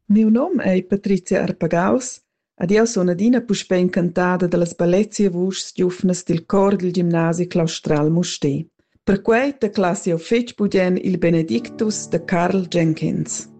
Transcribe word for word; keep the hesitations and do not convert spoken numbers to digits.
Miu nom è Patrizia Arpagaus ed io sono adina puspei incantata dallas bellezia vuschs giuvnas dil cor del Gimnasi Claustral Mustér. Per quei da classe io fetg bugen il Benedictus de Carl Jenkins.